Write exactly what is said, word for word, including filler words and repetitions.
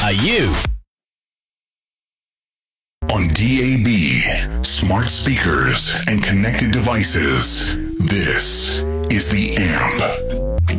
Are you? On D A B, smart speakers, and connected devices, this is The Amp.